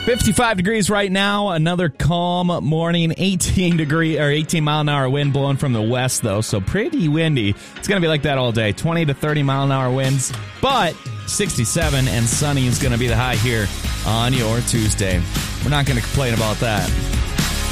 55 degrees right now. Another calm morning. 18 mile an hour wind blowing from the west, though, so pretty windy. It's going to be like that all day. 20 to 30 mile an hour winds, but 67 and sunny is going to be the high here on your Tuesday. We're not going to complain about that.